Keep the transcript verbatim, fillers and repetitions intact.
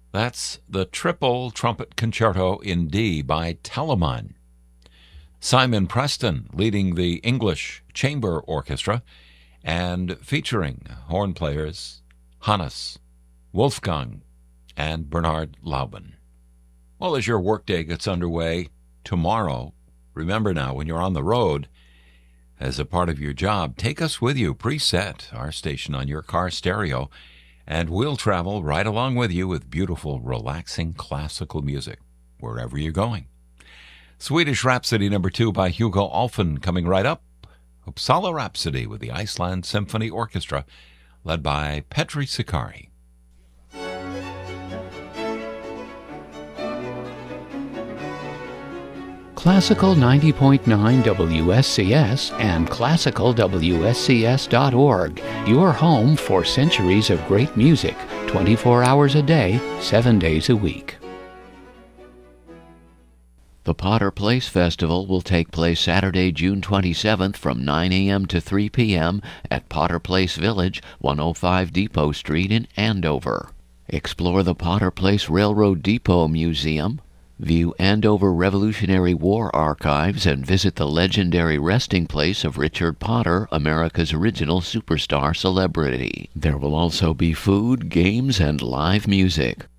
That's the Triple Trumpet Concerto in D by Telemann. Simon Preston leading the English Chamber Orchestra and featuring horn players Hannes, Wolfgang, and Bernhard Lauben. Well, as your workday gets underway tomorrow, remember now, when you're on the road, as a part of your job, take us with you. Preset our station on your car stereo, and we'll travel right along with you with beautiful, relaxing classical music wherever you're going. Swedish Rhapsody number two by Hugo Alfven coming right up. Uppsala Rhapsody with the Iceland Symphony Orchestra led by Petri Sakari. Classical ninety point nine W S C S and classical W S C S dot org, your home for centuries of great music, twenty-four hours a day, seven days a week. The Potter Place Festival will take place Saturday, June twenty-seventh from nine a.m. to three p.m. at Potter Place Village, one oh five Depot Street in Andover. Explore the Potter Place Railroad Depot Museum, view Andover Revolutionary War archives, and visit the legendary resting place of Richard Potter, America's original superstar celebrity. There will also be food, games, and live music.